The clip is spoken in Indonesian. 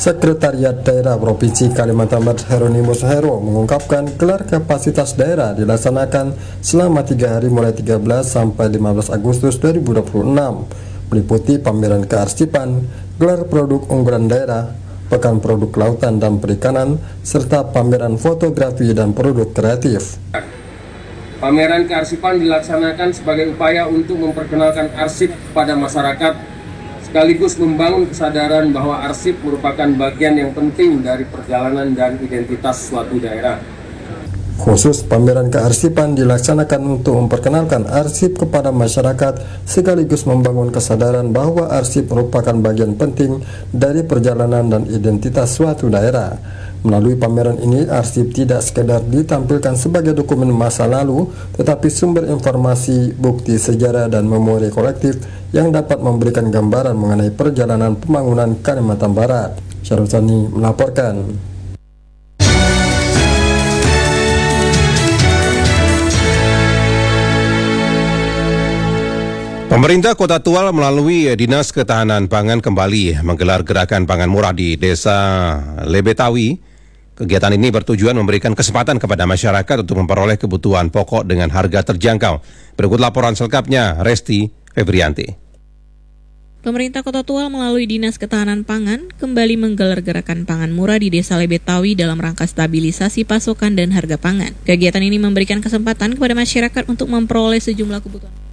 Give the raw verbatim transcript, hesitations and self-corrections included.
Sekretariat Daerah Provinsi Kalimantan Barat Hieronymus Hairo mengungkapkan gelar kapasitas daerah dilaksanakan selama tiga hari mulai tiga belas sampai lima belas Agustus dua ribu dua puluh enam, meliputi pameran kearsipan, gelar produk unggulan daerah, pekan produk kelautan dan perikanan, serta pameran fotografi dan produk kreatif. Pameran kearsipan dilaksanakan sebagai upaya untuk memperkenalkan arsip kepada masyarakat, sekaligus membangun kesadaran bahwa arsip merupakan bagian yang penting dari perjalanan dan identitas suatu daerah. Khusus pameran kearsipan dilaksanakan untuk memperkenalkan arsip kepada masyarakat, sekaligus membangun kesadaran bahwa arsip merupakan bagian penting dari perjalanan dan identitas suatu daerah. Melalui pameran ini, arsip tidak sekedar ditampilkan sebagai dokumen masa lalu, tetapi sumber informasi, bukti sejarah, dan memori kolektif yang dapat memberikan gambaran mengenai perjalanan pembangunan Kalimantan Barat. Syarul Sani melaporkan. Pemerintah Kota Tual melalui Dinas Ketahanan Pangan kembali menggelar gerakan pangan murah di Desa Lebetawi. Kegiatan ini bertujuan memberikan kesempatan kepada masyarakat untuk memperoleh kebutuhan pokok dengan harga terjangkau. Berikut laporan selengkapnya, Resti Febrianti. Pemerintah Kota Tual melalui Dinas Ketahanan Pangan kembali menggelar gerakan pangan murah di Desa Lebetawi dalam rangka stabilisasi pasokan dan harga pangan. Kegiatan ini memberikan kesempatan kepada masyarakat untuk memperoleh sejumlah kebutuhan.